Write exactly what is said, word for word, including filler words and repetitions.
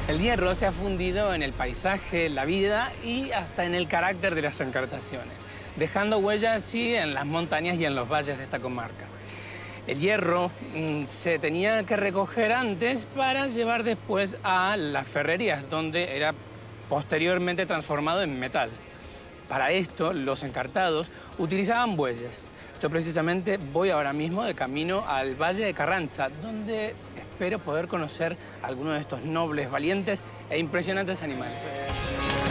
El hierro se ha fundido en el paisaje, la vida y hasta en el carácter de las encartaciones, dejando huellas así en las montañas y en los valles de esta comarca. El hierro mmm, se tenía que recoger antes para llevar después a las ferrerías, donde era posteriormente transformado en metal. Para esto, los encartados utilizaban bueyes. Yo precisamente voy ahora mismo de camino al Valle de Carranza, donde espero poder conocer a algunos de estos nobles, valientes e impresionantes animales.